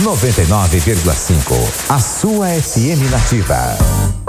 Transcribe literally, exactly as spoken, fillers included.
noventa e nove vírgula cinco, a sua F M Nativa.